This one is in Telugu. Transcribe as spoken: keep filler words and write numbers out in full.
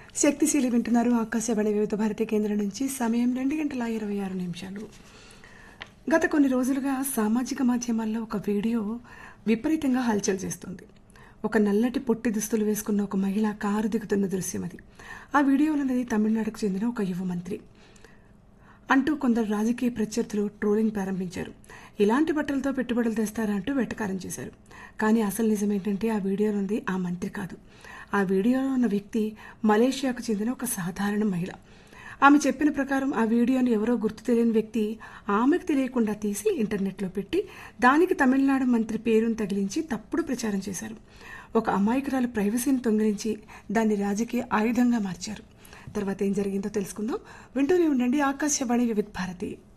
శక్తిశీలి వింటున్నారు ఆకాశవాణి వివిధ భారతి కేంద్రం నుంచి. సమయం రెండు గంటల ఇరవై ఆరు నిమిషాలు. గత కొన్ని రోజులుగా సామాజిక మాధ్యమాల్లో ఒక వీడియో విపరీతంగా హల్చల్ చేస్తుంది. ఒక నల్లటి పొట్టి దుస్తులు వేసుకున్న ఒక మహిళ కారు దిగుతున్న దృశ్యం అది. ఆ వీడియోలోనేది తమిళనాడుకు చెందిన ఒక యువ మంత్రి అంటూ కొందరు రాజకీయ ప్రత్యర్థులు ట్రోలింగ్ ప్రారంభించారు. ఇలాంటి బట్టలతో పెట్టుబడులు తెస్తారా అంటూ వెటకారం చేశారు. కానీ అసలు నిజం ఏంటంటే ఆ వీడియోలోది ఆ మంత్రి కాదు. ఆ వీడియోలో ఉన్న వ్యక్తి మలేషియాకు చెందిన ఒక సాధారణ మహిళ. ఆమె చెప్పిన ప్రకారం ఆ వీడియోని ఎవరో గుర్తు తెలియని వ్యక్తి ఆమెకు తెలియకుండా తీసి ఇంటర్నెట్లో పెట్టి దానికి తమిళనాడు మంత్రి పేరును తగిలించి తప్పుడు ప్రచారం చేశారు. ఒక అమాయకురాలు ప్రైవసీని దొంగిలించి దాన్ని రాజకీయ ఆయుధంగా మార్చారు. తర్వాత ఏం జరిగిందో తెలుసుకుందాం. వింటూనే ఉండండి ఆకాశవాణి వివిధ భారతి.